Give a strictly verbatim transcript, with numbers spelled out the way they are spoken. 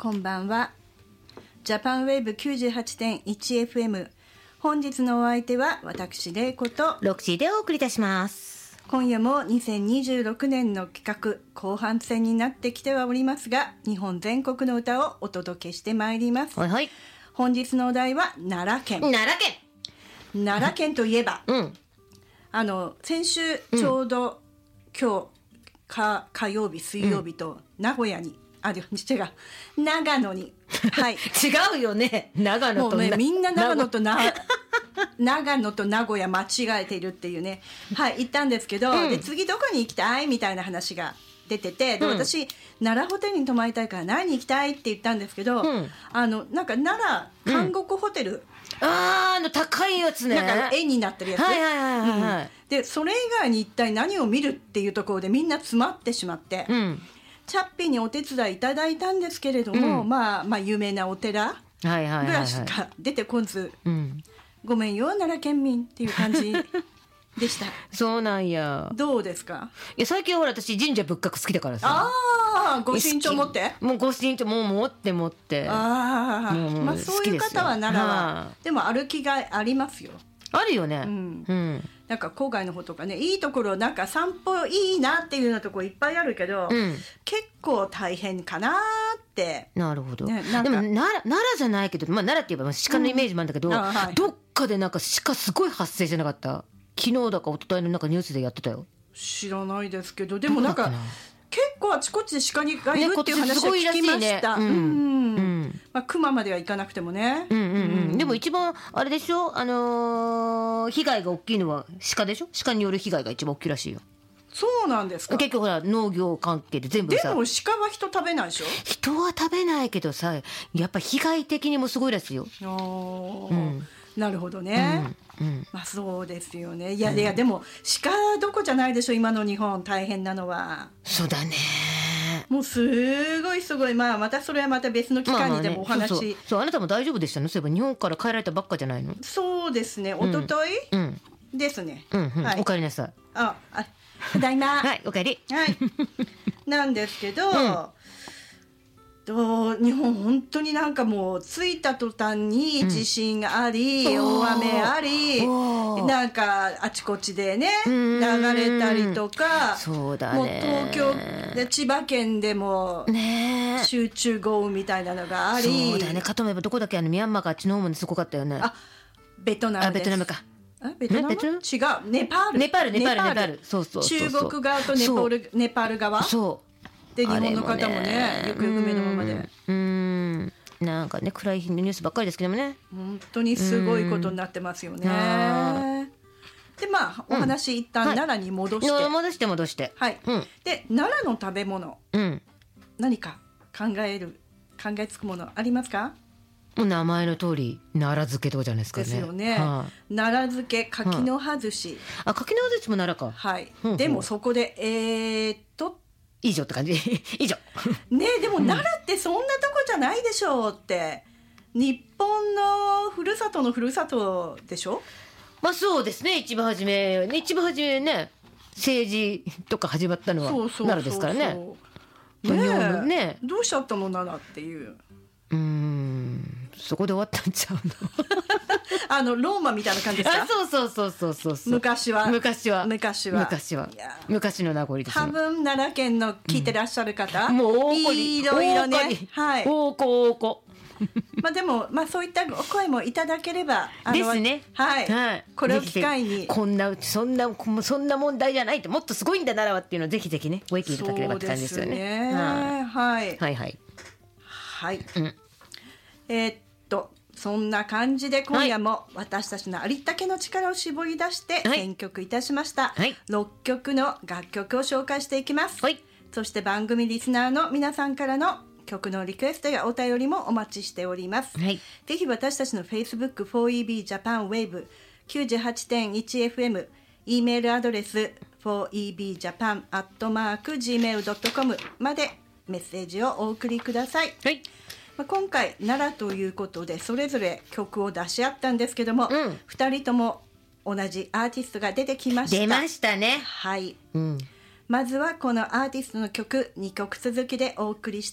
こんばんは。ジャパンウェーブ きゅうじゅうはちてんいちエフエム、 本日のお相手は私玲子とロクシーでお送りいたします。 今夜もにせんにじゅうろくねんの企画後半戦になってきてはおりますが、日本全国の歌をお届けしてまいります。 はいはい。 本日のお題は奈良県。 奈良県奈良県といえば、 うん、あの先週ちょうど、うん、今日か火曜日水曜日と名古屋に、うん、あ違う長野に、はい、 違うよね、長野ともう、ね、みんな長野とな長野と名古屋間違えているっていうね、はい、行ったんですけど、うん、で次どこに行きたいみたいな話が出てて、で、うん、私奈良ホテルに泊まりたいから何に行きたいって言ったんですけど、うん、あのなんか奈良監獄ホテル、うん、 あーあの高いやつね、 なんか絵になってるやつ、 はいはいはいはい、はい、うん、 でそれ以外に一体何を見るっていうところでみんな詰まってしまって、うん、チャッピーにお手伝いいただいたんですけれども、うん、まあ、まあ有名なお寺ぐらいしか出てこず、うん、ごめんよ奈良県民っていう感じでした。 そうなんや。どうですか？ いや最近ほら私神社仏閣好きだからさ。 ああ、ご身長持って？ もうご身長もう持って持って。 ああ、まあそういう方は奈良はでも歩きがいありますよ。 あるよね。うん。うん、 なんか郊外の方とかね、いいところなんか散歩いいなっていうようなところいっぱいあるけど、うん、結構大変かなって。 なるほど。ね、でも奈良、奈良じゃないけど、まあ奈良って言えば鹿のイメージもあるんだけど、うんはい、どっかでなんか鹿すごい発生じゃなかった？昨日だか一昨日のなんかニュースでやってたよ。 知らないですけど、でもなんか結構あちこちで鹿にがいるっていう話を聞きました。熊までは行かなくてもね、うんうんうんうん、でも一番あれでしょ、あのー、被害が大きいのは鹿でしょ。鹿による被害が一番大きいらしいよ。 そうなんですか。 結局ほら農業関係で全部さ。 でも鹿は人食べないでしょ。 人は食べないけどさ、やっぱ被害的にもすごいらしいよ。 あ、うん、なるほどね、うんうん、まあそうですよね。いやいや、でも鹿どこじゃないでしょ今の日本大変なのは。 そうだね、 もうすごいすごい、まあまたそれはまた別の機会にでもお話、まあまあね、 そうそうそう、あなたも大丈夫でしたの？そういえば日本から帰られたばっかじゃないの？ そうですね、一昨日、うんうん、ですね、 うんうん、はい、お帰りなさい。 ああ、ただいまはい、お帰り、 はい、なんですけど、うんと日本本当になんかもう着いた途端に地震があり、うん、大雨あり、なんかあちこちでね流れたりとか、 そうだね、 もう東京で千葉県でも集中豪雨みたいなのがあり、 そうだね、かと思えばどこだっけ、あのミャンマーかあっちの方もすごかったよね。あ、 ベトナムです。 あ、ベトナムか。 あ、ベトナム？違う、ネパール。 ネパール、ネパール、ネパール。そうそうそうそう。 中国側とネパール、ネパール側。そう。で日本の方もね、よくよく目のままで、 うーん、なんかね暗いニュースばっかりですけどもね、 本当にすごいことになってますよね。でまあお話一旦奈良に戻して、 はい、戻して戻してはい、うん、で奈良の食べ物、うん、何か考える考えつくものありますか？ もう名前の通り奈良漬けとかじゃないですかね。 ですよね、はあ、奈良漬け、柿の葉寿司、 はあ、あ、柿の葉寿司も奈良か。 はい、うんうん、でもそこでえー、っと以上って感じ以上ね。でも奈良ってそんなとこじゃないでしょうって、うん、日本のふるさとのふるさとでしょ。 まあそうですね、一番初め一番初めね政治とか始まったのは奈良ですからね。 そうねえ、ね、どうしちゃったの奈良っていう。 うーん、そこで終わったんちゃうのあのローマみたいな感じですか？ あ、そうそうそうそうそうそう、 昔は昔は昔は昔は昔の名残です。 多分奈良県の聞いてらっしゃる方、うん、 もう大こりいろいろね、はい、 大こ大こまあでも、まあ、そういったお声もいただければですね、 はい、はい、これを機会にこんなそんなそんな問題じゃないって、もっとすごいんだ奈良はっていうのをぜひぜひねご意見いただければって感じですよね。 そうですね、はい、 はいはいはい、うん、えー、っとそんな感じで今夜も私たちのありったけの力を絞り出して選曲いたしました、はい、ろっきょくの楽曲を紹介していきます、はい、そして番組リスナーの皆さんからの曲のリクエストやお便りもお待ちしております、はい、ぜひ私たちの Facebook フォーイービー Japan Wave きゅうじゅうはちてんいちエフエム E メールアドレス フォーイービージャパンアットマークジーメールドットコム までメッセージをお送りください、はい。まあ、今回奈良ということでそれぞれ曲を出し合ったんですけども、うん、ふたりとも同じアーティストが出てきました。 出ましたね。 はい、うん、まずはこのアーティストの曲にきょく続きでお送りして